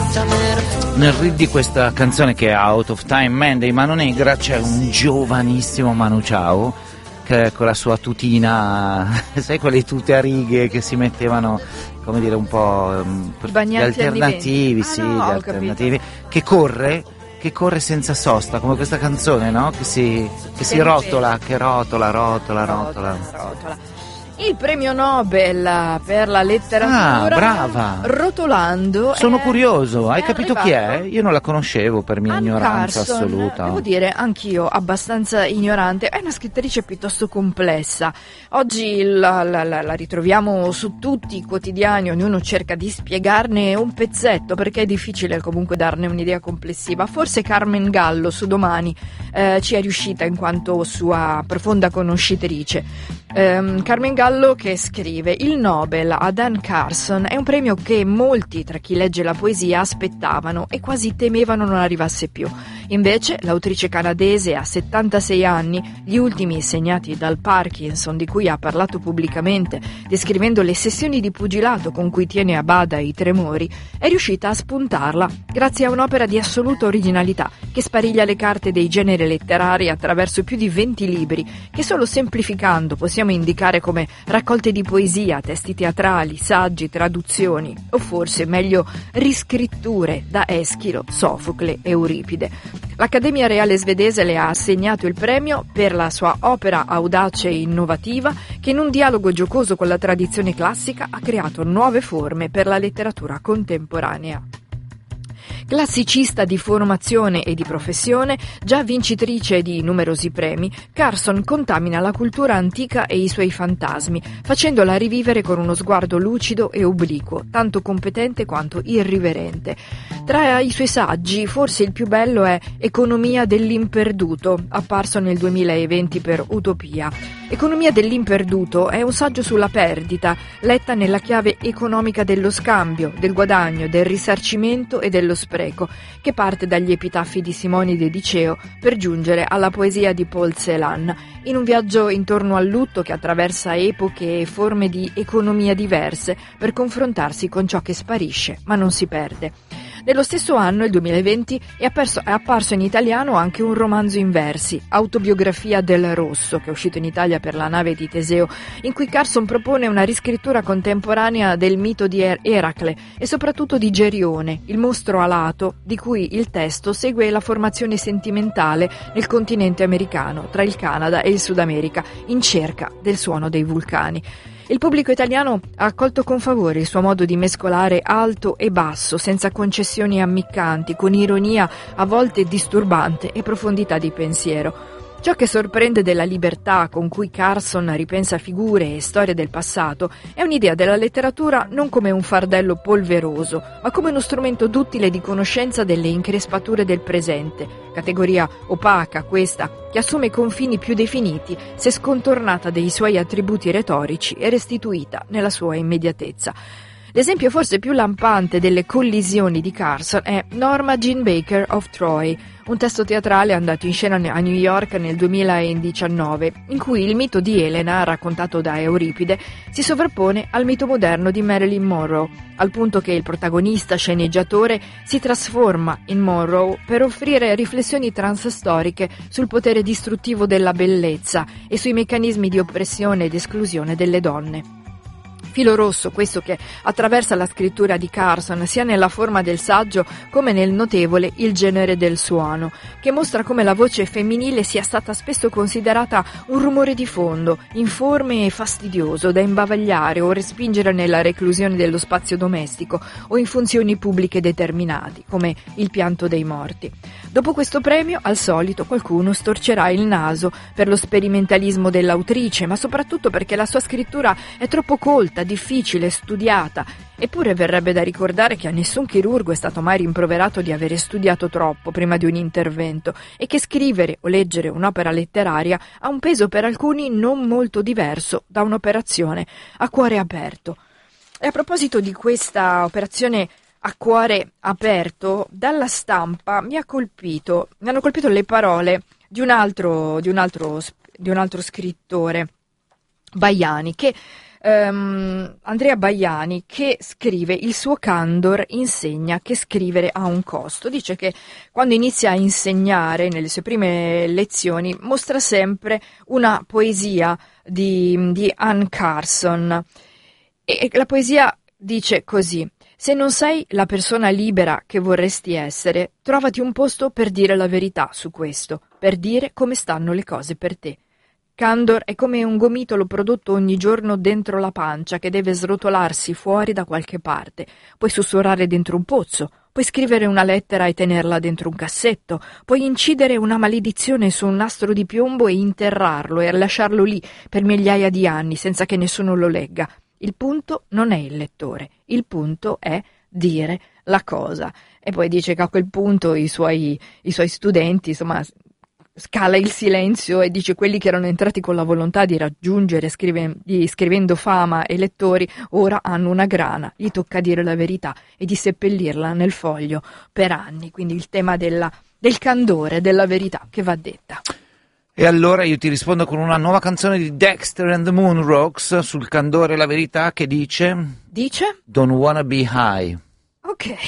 Nel riff di questa canzone, che è Out of Time Man dei Mano Negra, c'è un giovanissimo Manu Chao che con la sua tutina, sai, quelle tute a righe che si mettevano, come dire, un po' gli alternativi, sì, no, gli alternativi, che corre senza sosta, come questa canzone, no? Che si rotola. Il premio Nobel per la letteratura. Brava! Rotolando. Sono curioso, hai capito chi è? arrivato Io non la conoscevo per mia Anne ignoranza Carson. assoluta. Devo dire, anch'io abbastanza ignorante. È una scrittrice piuttosto complessa. Oggi la ritroviamo su tutti i quotidiani, ognuno cerca di spiegarne un pezzetto, perché è difficile comunque darne un'idea complessiva. Forse Carmen Gallo su Domani ci è riuscita in quanto sua profonda conoscitrice. Carmen Gallo che scrive: il Nobel ad Anne Carson è un premio che molti tra chi legge la poesia aspettavano e quasi temevano non arrivasse più. Invece l'autrice canadese ha 76 anni, gli ultimi segnati dal Parkinson di cui ha parlato pubblicamente, descrivendo le sessioni di pugilato con cui tiene a bada i tremori, è riuscita a spuntarla grazie a un'opera di assoluta originalità che spariglia le carte dei generi letterari attraverso più di 20 libri che, solo semplificando, possiamo indicare come raccolte di poesia, testi teatrali, saggi, traduzioni o forse meglio riscritture da Eschilo, Sofocle e Euripide. L'Accademia Reale svedese le ha assegnato il premio per la sua opera audace e innovativa che, in un dialogo giocoso con la tradizione classica, ha creato nuove forme per la letteratura contemporanea. Classicista di formazione e di professione, già vincitrice di numerosi premi, Carson contamina la cultura antica e i suoi fantasmi, facendola rivivere con uno sguardo lucido e obliquo, tanto competente quanto irriverente. Tra i suoi saggi, forse il più bello è Economia dell'imperduto, apparso nel 2020 per Utopia. Economia dell'imperduto è un saggio sulla perdita, letta nella chiave economica dello scambio, del guadagno, del risarcimento e dello spreco, che parte dagli epitaffi di Simonide Diceo per giungere alla poesia di Paul Celan, in un viaggio intorno al lutto che attraversa epoche e forme di economia diverse per confrontarsi con ciò che sparisce ma non si perde. Nello stesso anno, il 2020, è apparso in italiano anche un romanzo in versi, Autobiografia del Rosso, che è uscito in Italia per La nave di Teseo, in cui Carson propone una riscrittura contemporanea del mito di Eracle e soprattutto di Gerione, il mostro alato, di cui il testo segue la formazione sentimentale nel continente americano, tra il Canada e il Sud America, in cerca del suono dei vulcani. Il pubblico italiano ha accolto con favore il suo modo di mescolare alto e basso, senza concessioni ammiccanti, con ironia a volte disturbante e profondità di pensiero. Ciò che sorprende della libertà con cui Carson ripensa figure e storie del passato è un'idea della letteratura non come un fardello polveroso, ma come uno strumento duttile di conoscenza delle increspature del presente, categoria opaca questa, che assume confini più definiti se scontornata dei suoi attributi retorici e restituita nella sua immediatezza. L'esempio forse più lampante delle collisioni di Carson è Norma Jean Baker of Troy, un testo teatrale andato in scena a New York nel 2019, in cui il mito di Elena, raccontato da Euripide, si sovrappone al mito moderno di Marilyn Monroe, al punto che il protagonista sceneggiatore si trasforma in Monroe per offrire riflessioni transstoriche sul potere distruttivo della bellezza e sui meccanismi di oppressione ed esclusione delle donne. Filo rosso questo che attraversa la scrittura di Carson sia nella forma del saggio come nel notevole Il genere del suono, che mostra come la voce femminile sia stata spesso considerata un rumore di fondo, informe e fastidioso da imbavagliare o respingere nella reclusione dello spazio domestico o in funzioni pubbliche determinati, come il pianto dei morti. Dopo questo premio, al solito, qualcuno storcerà il naso per lo sperimentalismo dell'autrice, ma soprattutto perché la sua scrittura è troppo colta, difficile, studiata. Eppure verrebbe da ricordare che a nessun chirurgo è stato mai rimproverato di avere studiato troppo prima di un intervento e che scrivere o leggere un'opera letteraria ha un peso per alcuni non molto diverso da un'operazione a cuore aperto. E a proposito di questa operazione a cuore aperto, dalla Stampa mi hanno colpito le parole di un altro scrittore, Baiani, che Andrea Baiani, che scrive: il suo candor insegna che scrivere ha un costo. Dice che quando inizia a insegnare, nelle sue prime lezioni, mostra sempre una poesia di Anne Carson, e la poesia dice così: se non sei la persona libera che vorresti essere, trovati un posto per dire la verità su questo, per dire come stanno le cose per te. Candor è come un gomitolo prodotto ogni giorno dentro la pancia che deve srotolarsi fuori da qualche parte. Puoi sussurrare dentro un pozzo, puoi scrivere una lettera e tenerla dentro un cassetto, puoi incidere una maledizione su un nastro di piombo e interrarlo e lasciarlo lì per migliaia di anni senza che nessuno lo legga. Il punto non è il lettore, il punto è dire la cosa. E poi dice che a quel punto i suoi studenti, insomma, scala il silenzio e dice: quelli che erano entrati con la volontà di raggiungere scrivendo fama e lettori ora hanno una grana, gli tocca dire la verità e di seppellirla nel foglio per anni. Quindi il tema del candore, della verità che va detta. E allora io ti rispondo con una nuova canzone di Dexter and the Moonrocks sul candore e la verità, che dice Dice? Don't wanna be high. Ok.